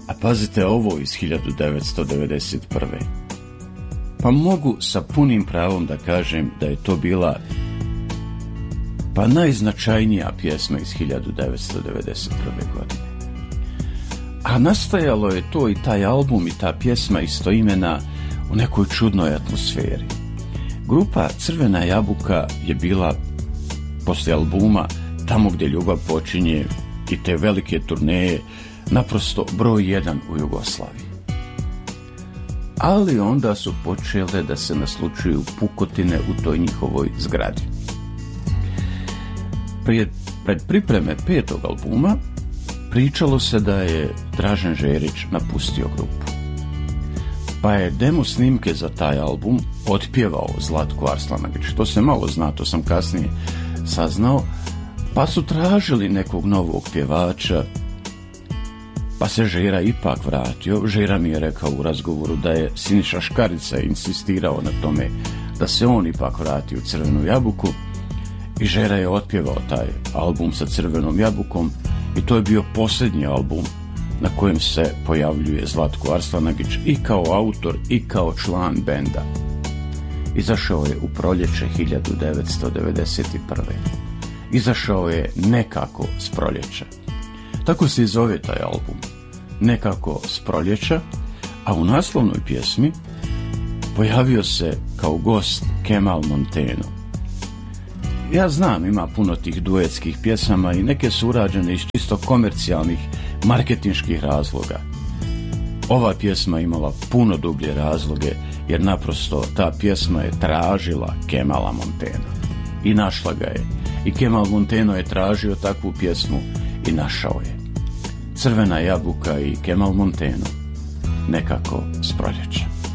A pazite ovo iz 1991. Pa mogu sa punim pravom da kažem da je to bila najznačajnija pjesma iz 1991. godine. A nastajalo je to i taj album i ta pjesma istoimena u nekoj čudnoj atmosferi. Grupa Crvena jabuka je bila poslije albuma Tamo gdje ljubav počinje i te velike turneje naprosto broj 1 u Jugoslaviji. Ali onda su počele da se naslučuju pukotine u toj njihovoj zgradi. Pred pripreme 5. albuma pričalo se da je Dražen Žerić napustio grupu. Pa je demo snimke za taj album otpjevao Zlatko Arslanagić. To se malo zna, to sam kasnije saznao. Pa su tražili nekog novog pjevača, pa se Žera ipak vratio. Žera mi je rekao u razgovoru da je Siniša Škarica insistirao na tome da se on ipak vrati u Crvenu jabuku i Žera je otpjevao taj album sa Crvenom jabukom i to je bio posljednji album na kojem se pojavljuje Zlatko Arslanagić i kao autor i kao član benda. Izašao je u proljeće 1991. Izašao je Nekako s proljeća. Tako se i zove taj album, Nekako s proljeća, a u naslovnoj pjesmi pojavio se kao gost Kemal Monteno. Ja znam, ima puno tih duetskih pjesama i neke su urađene iz čisto komercijalnih, marketinških razloga. Ova pjesma imala puno dublje razloge, jer naprosto ta pjesma je tražila Kemala Montena i našla ga je. I Kemal Monteno je tražio takvu pjesmu i našao je. Crvena jabuka i Kemal Monteno, Nekako s proljeća.